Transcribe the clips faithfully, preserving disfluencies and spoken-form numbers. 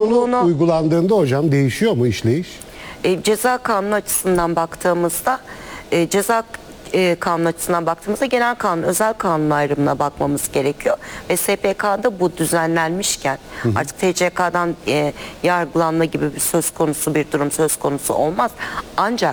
sorumluluğunu uygulandığında hocam değişiyor mu işleyiş? E, ceza kanunu açısından baktığımızda e, ceza e, kanunu açısından baktığımızda genel kanun, özel kanun ayrımına bakmamız gerekiyor. Ve S P K'da bu düzenlenmişken hı hı. artık T C K'dan e, yargılanma gibi bir söz konusu bir durum söz konusu olmaz. Ancak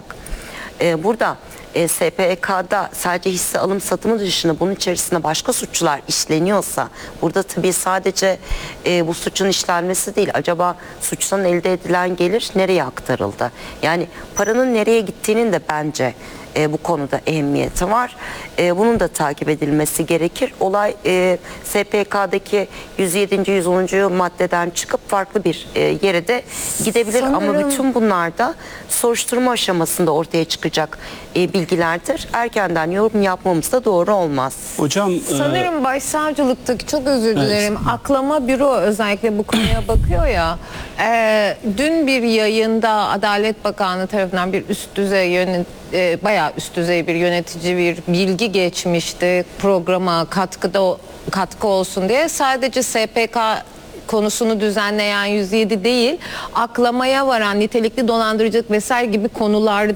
e, burada E, S P K'da sadece hisse alım satımı dışında bunun içerisinde başka suçlar işleniyorsa burada tabii sadece e, bu suçun işlenmesi değil, acaba suçtan elde edilen gelir nereye aktarıldı? Yani paranın nereye gittiğinin de bence e, bu konuda ehemmiyeti var. E, bunun da takip edilmesi gerekir. Olay e, S P K'daki yüz yedinci yüz onuncu maddeden çıkıp farklı bir e, yere de gidebilir. Sanırım... Ama bütün bunlar da soruşturma aşamasında ortaya çıkacak e, bilgilerdir. Erkenden yorum yapmamız da doğru olmaz. Hocam sanırım e... başsavcılıktaki, çok özür dilerim, evet. Aklama büro özellikle bu konuya bakıyor ya. E, dün bir yayında Adalet Bakanlığı tarafından bir üst düzey yönet e, bayağı üst düzey bir yönetici bir bilgi geçmişti programa katkıda katkı olsun diye. Sadece S P K konusunu düzenleyen yüz yedi değil, aklamaya varan nitelikli dolandırıcılık vesaire gibi konular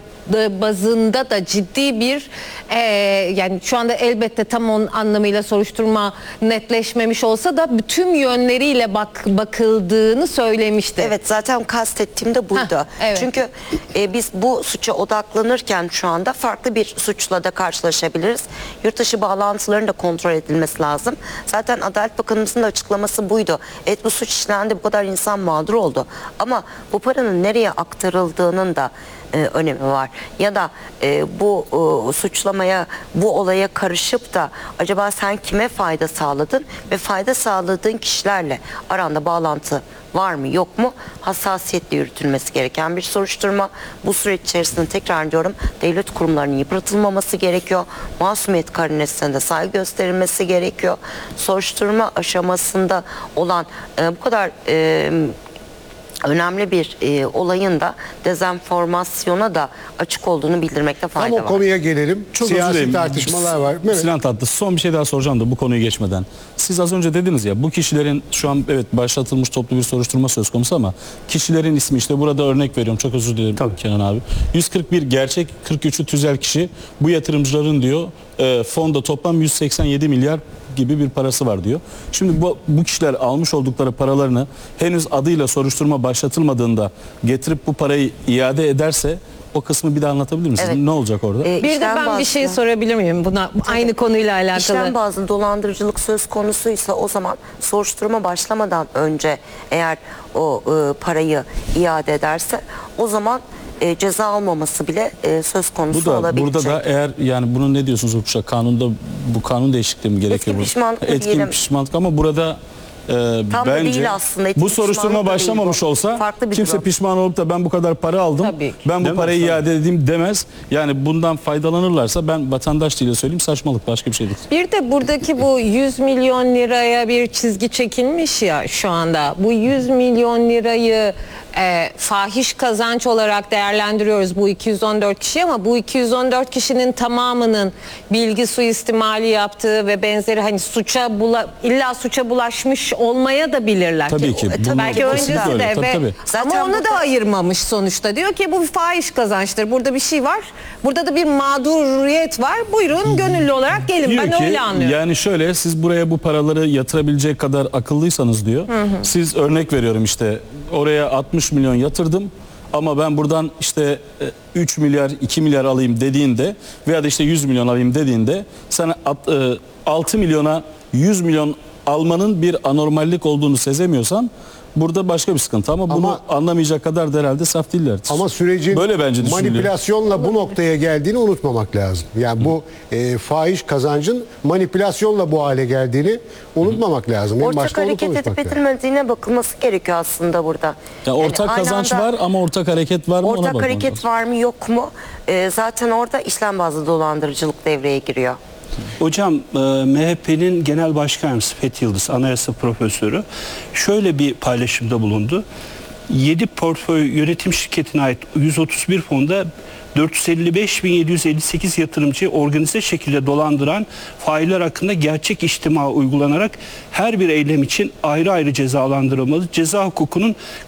bazında da ciddi bir e, yani şu anda elbette tam onun anlamıyla soruşturma netleşmemiş olsa da bütün yönleriyle bak, bakıldığını söylemişti. Evet, zaten kastettiğim de buydu. Heh, evet. Çünkü e, biz bu suça odaklanırken şu anda farklı bir suçla da karşılaşabiliriz. Yurtdışı bağlantıların da kontrol edilmesi lazım. Zaten Adalet Bakanımızın da açıklaması buydu. Evet, bu suç işlendi, bu kadar insan mağdur oldu. Ama bu paranın nereye aktarıldığının da e, önemi var. Ya da e, bu e, suçlamaya, bu olaya karışıp da acaba sen kime fayda sağladın ve fayda sağladığın kişilerle aranda bağlantı var mı yok mu, hassasiyetle yürütülmesi gereken bir soruşturma. Bu süreç içerisinde tekrar diyorum, devlet kurumlarının yıpratılmaması gerekiyor. Masumiyet karinesine de saygı gösterilmesi gerekiyor. Soruşturma aşamasında olan e, bu kadar e, önemli bir e, olayın da dezenformasyona da açık olduğunu bildirmekte fayda var. Ama konuya gelelim. Çok siyasi tartışmalar var. Evet. Sinan Tatlıs, son bir şey daha soracağım da bu konuyu geçmeden. Siz az önce dediniz ya, bu kişilerin şu an evet başlatılmış toplu bir soruşturma söz konusu ama kişilerin ismi, işte burada örnek veriyorum, çok özür dilerim Tabii. Kenan abi. yüz kırk bir gerçek, kırk üçü tüzel kişi. Bu yatırımcıların diyor e, fonda toplam yüz seksen yedi milyar gibi bir parası var diyor. Şimdi bu, bu kişiler almış oldukları paralarını henüz adıyla soruşturma başlatılmadığında getirip bu parayı iade ederse o kısmı bir daha anlatabilir misiniz? Evet. Ne olacak orada? Ee, bir de ben bazı... bir şey sorabilir miyim buna? Tabii. Aynı konuyla alakalı. İşlem bazlı dolandırıcılık söz konusuysa o zaman soruşturma başlamadan önce eğer o e, parayı iade ederse o zaman E, ceza almaması bile e, söz konusu bu da, olabilecek. Burada da eğer, yani bunun ne diyorsunuz hukukça, kanunda bu kanun değişikliği mi gerekiyor? Etkin pişmanlık Etkin diyelim. pişmanlık ama burada e, Tam bence değil aslında, etkin bu soruşturma başlamamış olsa kimse durum. pişman olup da ben bu kadar para aldım, Tabii. ben bu Demez, parayı tabii. iade edeyim demez. Yani bundan faydalanırlarsa, ben vatandaş diliyle söyleyeyim, saçmalık, başka bir şey değil. Bir de buradaki bu yüz milyon liraya bir çizgi çekilmiş ya şu anda. Bu yüz milyon lirayı e, fahiş kazanç olarak değerlendiriyoruz bu iki yüz on dört kişi, ama bu iki yüz on dört kişinin tamamının bilgi suistimali yaptığı ve benzeri, hani suça bula, illa suça bulaşmış olmaya da bilirler. Tabii ki. E, belki öncesi de öyle. Tabii, ve tabii. ama onu da ayırmamış sonuçta. Diyor ki bu fahiş kazançtır. Burada bir şey var. Burada da bir mağduriyet var. Buyurun gönüllü olarak gelin. Diyor Ben ki, öyle anlıyorum. yani şöyle, siz buraya bu paraları yatırabilecek kadar akıllıysanız diyor. Hı hı. Siz, örnek veriyorum, işte oraya altmış milyon yatırdım ama ben buradan işte üç milyar iki milyar alayım dediğinde veya da işte yüz milyon alayım dediğinde sen altı milyona yüz milyon almanın bir anormallik olduğunu sezemiyorsan burada başka bir sıkıntı, ama bunu ama, anlamayacak kadar da herhalde saf değillerdir. Ama sürecin böyle bence manipülasyonla bu noktaya geldiğini unutmamak lazım. Yani Hı. bu e, fahiş kazancın manipülasyonla bu hale geldiğini unutmamak Hı. lazım. Ortak Başka hareket edip edilmediğine bakılması gerekiyor aslında burada. Yani ortak yani kazanç var ama ortak hareket var mı? Ortak hareket lazım. Var mı yok mu? E, zaten orada işlem bazlı dolandırıcılık devreye giriyor. Hocam e, M H P'nin genel başkan yardımcısı Fethi Yıldız, anayasa profesörü şöyle bir paylaşımda bulundu. yedi portföy yönetim şirketine ait yüz otuz bir fonda dört yüz elli beş bin yedi yüz elli sekiz yatırımcıyı organize şekilde dolandıran failler hakkında gerçek içtima uygulanarak her bir eylem için ayrı ayrı cezalandırılmalı. Ceza hukukunun